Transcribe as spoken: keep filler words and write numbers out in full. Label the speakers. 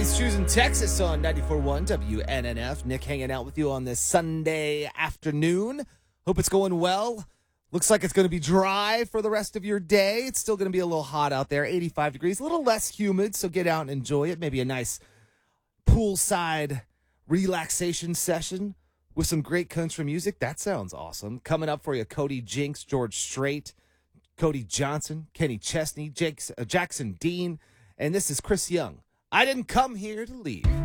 Speaker 1: Riley's Shoes in Texas on ninety-four point one W N N F. Nick hanging out with you on this Sunday afternoon. Hope it's going well. Looks like it's going to be dry for the rest of your day. It's still going to be a little hot out there, eighty-five degrees, a little less humid, so get out and enjoy it. Maybe a nice poolside relaxation session with some great country music. That sounds awesome. Coming up for you, Cody Jinks, George Strait, Cody Johnson, Kenny Chesney, Jakes, uh, Jackson Dean, and this is Chris Young. I didn't come here to leave.